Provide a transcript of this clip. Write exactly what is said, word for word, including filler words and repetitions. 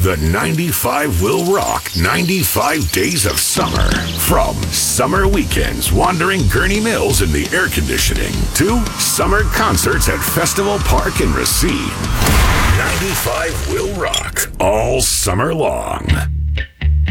The ninety-five will rock ninety-five days of summer. From summer weekends wandering Gurney Mills in the air conditioning to summer concerts at Festival Park in Racine. ninety-five will rock all summer long.